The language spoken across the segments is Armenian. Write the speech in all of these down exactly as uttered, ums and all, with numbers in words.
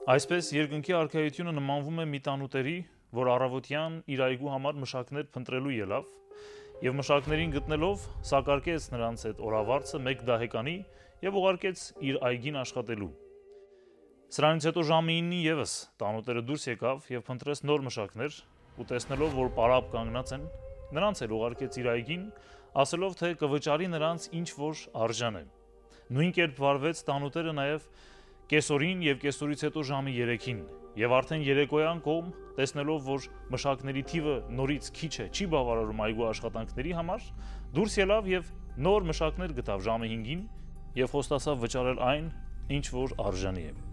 Այսպես երկնքի արքայությունը նմանվում է մի տանուտերի, որ առավոտյան իր այգու համար մշակներ փնտրելու ելավ, եւ մշակներին գտնելով սակարկեց նրանց հետ օրավարձը մեկ դահեկանի եւ ուղարկեց իր այգին աշխատելու։ Սրանից հետո ժամը իննի եւս տանուտերը դուրս եկավ եւ փնտրեց նոր մշակներ, ու տեսնելով, որ պարապ կանգնած են, նրանց էլ ուղարկեց իր այգին, ասելով, թե կվճարի նրանց ինչ որ արժան է։ Նույն կերպ վարվեց տանուտերը նաեւ կեսօրին եւ կեսօրից հետո ժամը երեքին, եւ արդեն երեկոյան կողմ, տեսնելով, որ մշակների թիվը նորից քիչ է, չի բավարարում այգու աշխատանքների համար, դուրս ելավ եւ նոր մշակներ գտավ ժամը հինգին եւ խոստացավ վճարել այն, ինչ որ արժանի է։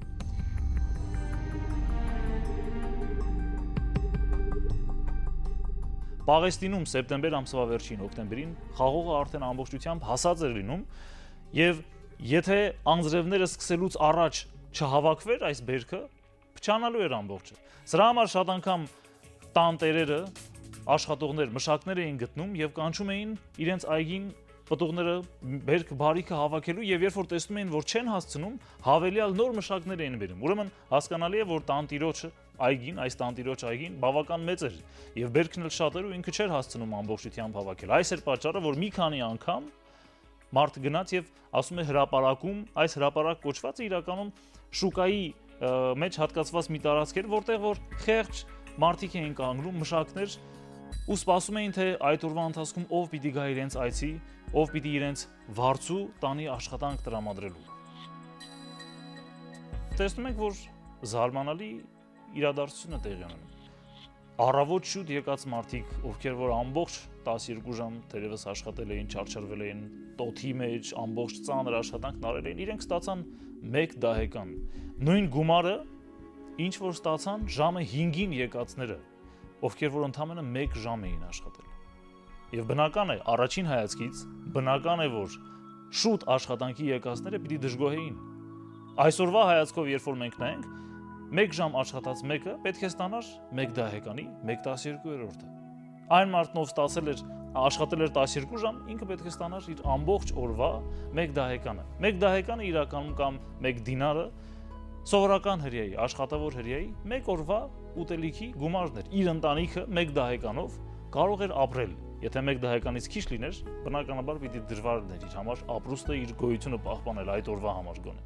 Պաղեստինում սեպտեմբեր ամսվա վերջին հոկտեմբերին խաղողը արդեն ամբողջությամբ հասած էր լինում եւ եթե անձրևները սկսելուց առաջ չհավաքվեր այս բերքը, փչանալու էր ամբողջը։ Սրա համար շատ անգամ տան տերերը, աշխատողներ, մշակներ էին գտնում եւ կանչում էին իրենց այգին պտուղները բերք բարիքը հավաքելու եւ երբ որ տեսնում էին, որ չեն հասցնում, հավելյալ նոր մշակներ էին բերում։ Ուրեմն հասկանալի է, որ տանտիրոջը այգին, այս տանտիրոջ այգին բավական մեծ էր եւ բերքն էլ շատ էր ու ինքը չէր հասցնում ամբողջությամբ հավաքել։ Այս էր պատճառը, որ մի քանի անգամ մարդ գնաց եւ ասում է հրապարակում, այս հրապարակ կոչվածը իրականում շուկայի մեջ հատկացված մի տարածք էր, որտեղ որ խեղճ մարդիկ էին կանգնում, մշակներ ու սպասում էին, թե այդ օրվա ընթացքում ով պիտի գա իրենց այցի, ով պիտի իրենց վարձու տանի աշխատանք տրամադրելու։ Տեսնում ենք, որ զարմանալի իրադարձություն է տեղի ունենում։ Առավոտ շուտ եկած մարդիկ, ովքեր որ ամբողջ տասներկու ժամ դերևս աշխատել էին, չարչարվել էին տոթի մեջ, ամբողջ ծանր աշխատանքն արել էին, իրենք ստացան մեկ դահեկան։ Նույն գումարը, ինչ որ ստացան ժամը հինգին եկածները, ովքեր որ ընդամենը մեկ ժամ էին աշխատել։ Եվ բնական է, առաջին հայացքից, բնական է, որ շուտ աշխատանքի եկածները պիտի դժգոհեին։ Այսօրվա հայացքով, երբ որ մենք նայենք, մեկ ժամ աշխատած մեկը պետք է ստանար մեկ դահեկանի մեկ տասներկուերորդը։ Այն մարդն, ով ստացել էր աշխատել էր տասներկու ժամ, ինքը պետք է ստանար իր ամբողջ օրվա մեկ դահեկանը։ Մեկ դահեկանը իրականում կամ մեկ դինարը սովորական հրեայի, աշխատավոր հրեայի մեկ օրվա ուտելիքի գումարն էր։ Իր ընտանիքը մեկ դահեկանով կարող էր ապրել։ Եթե մեկ դահեկանից քիչ լիներ, բնականաբար պիտի դժվար լիներ իր համար ապրուստը, իր գոյությունը պահպանել այդ օրվա համար գոնե։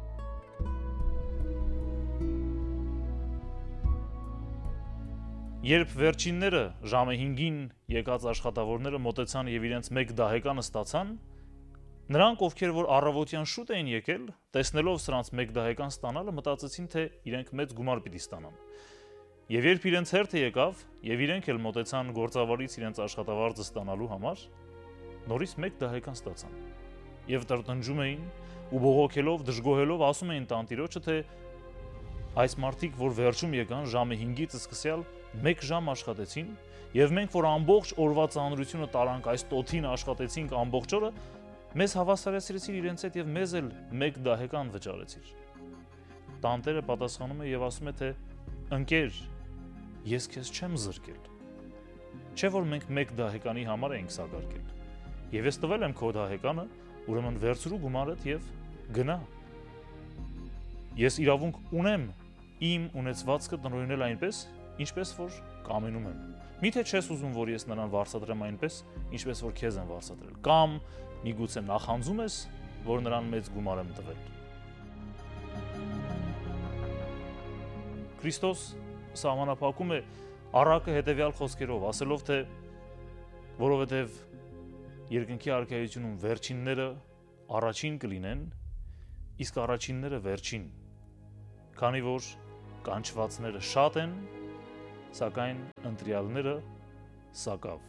Երբ վերջինները ժամը հինգին եկած աշխատավորները մոտեցան եւ իրենց մեկ դահեկանը ստացան, նրանք, ովքեր որ առավոտյան շուտ էին եկել, տեսնելով սրանց մեկ դահեկան ստանալը, մտածեցին, թե իրենք մեծ գումար պիտի ստանան։ Եվ երբ իրենց հերթը եկավ, եւ իրենք էլ մոտեցան գործավարից իրենց աշխատավարձը ստանալու համար, նորից մեկ դահեկան ստացան։ Եվ տրտնջում էին ու բողոքելով, դժգոհելով ասում էին տանտիրոջը, թե այս մարդիկ, որ վերջում եկան ժամը հինգից սկսյալ մեկ ժամ աշխատեցին, եւ մենք, որ ամբողջ օրվա ծանրությունը տարանք, այս տոթին աշխատեցինք ամբողջ օրը, մեզ հավասարեցրեցիր իրենց հետ եւ մեզ էլ մեկ դահեկան վճարեցիր։ Տանտերը պատասխանում է եւ ասում է, թե ընկեր, ես քեզ չեմ զրկել։ Չէ՞ որ մենք մեկ դահեկանի համար ենք սակարկել։ Եվ ես տվել եմ քո դահեկանը, ուրեմն վերցրու գումարդ եւ գնա։ Ես իրավունք ունեմ իմ ունեցվածքը տնօրինել այնպես, ինչպես որ կամենում եմ։ Միթե չես ուզում, որ ես նրան վարձատրեմ այնպես, ինչպես որ քեզ եմ վարձատրել, կամ միգուցե նախանձում ես, որ նրան մեծ գումար եմ տվել։ Քրիստոս սահմանափակում է առակը հետևյալ խոսքերով, ասելով, թե որովհետև երկնքի արքայությունում վերջինները առաջին կլինեն, իսկ առաջինները վերջին, քանի որ կանչվածները շատ են, սակայն ընտրյալները սակավ։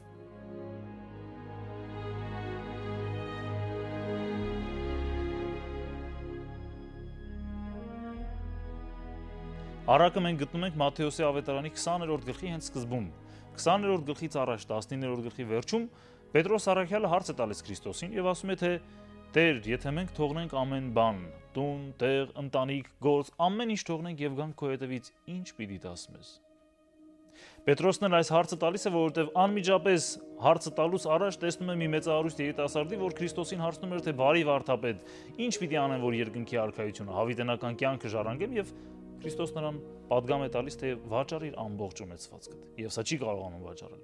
Առակը մենք գտնում ենք Մատթեոսի ավետարանի քսաներորդ գլխի հենց սկզբում։ քսաներորդ գլխից առաջ տասնիններորդ գլխի վերջում Պետրոս առաքյալը հարց է տալիս Քրիստոսին եւ ասում է, թե Տեր, եթե մենք թողնենք ամեն բան, տուն, տեղ, ընտանիք, գործ, ամեն ինչ թողնենք եւ գանք քո հետևից, ինչ պիտի տաս մեզ։ Պետրոսն էլ այս հարցը տալիս է, որովհետև անմիջապես հարցը տալուց առաջ տեսնում է մի մեծահարուստ երիտասարդի, որ Քրիստոսին հարցնում էր, թե բարի վարդապետ, ինչ պիտի անեմ, որ երկնքի արքայությունը, հավիտենական կյանքը ժառանգեմ, եւ Քրիստոս նրան պատգամ է տալիս, թե վաճառ իր ամբողջ ունեցվածքդ, եւ սա չի կարողանում վաճառել։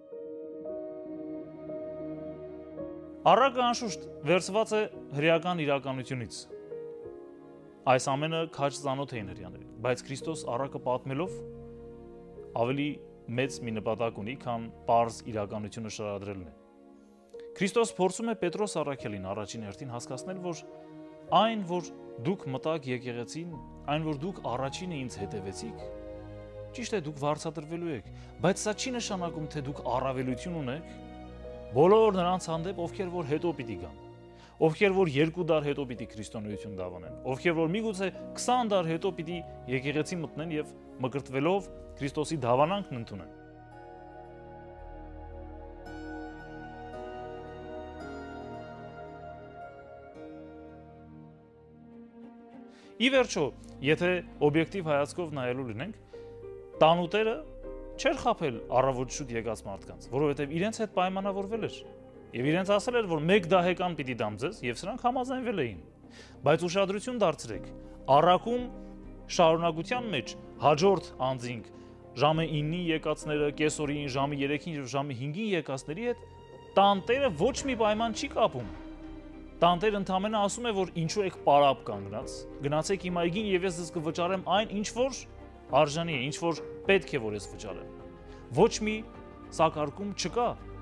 Առակը անշուշտ վերցված է հրեական իրականությունից։ Այս ամենը քաջ ծանոթ էին հրեաներին, բայց Քրիստոս առակը պատմելով ավելի մեծ մի նպատակ ունի, քան պարզ իրականությունը շարադրելն է։ Քրիստոս փորձում է Պետրոս առաքյալին առաջին հերթին հասկացնել, որ այն, որ դուք մտաք եկեղեցին, այն, որ դուք առաջինը ինձ հետևեցիք, ճիշտ է, դուք վարձատրվելու եք, բայց սա չի նշանակում, թե դուք առավելություն ունեք բոլոր նրանց հանդեպ, ովքեր որ հետո պիտի գան, ովքեր որ երկու դար հետո պիտի քրիստոնեություն դավանեն, ովքեր որ միգուցե քսան դար հետո պիտի եկեղեցի մտնեն եւ մկրտվելով Քրիստոսի դավանանքն ընդունեն։ Ի վերջո, եթե օբյեկտիվ հայացքով նայելու լինենք, տանուտերը չէր խաբել առավոտ շուտ եկած մարդկանց, որովհետև իրենց հետ պայմանավորվել էր եւ իրենց ասել էր, որ մեկ դահեկան պիտի դամ ձեզ եւ սրանք համաձայնվել էին։ Բայց ուշադրություն դարձրեք, առաքում շարունակության մեջ հաջորդ անձինք ժամը իննի եկածները, կեսօրին, ժամը երեքին եւ ժամը հինգին եկածների հետ տանտերը ոչ մի պայման չի կապում։ Տանտերը ընդամենը ասում է, որ ինչու եք պարապ կանգնած, գնացեք իմ այգին եւ ես ձեզ կվճարեմ այն, ինչ որ արժանի է, ինչ որ պետք է որ ես վճարեմ։ Ոչ մի սակարկում չկա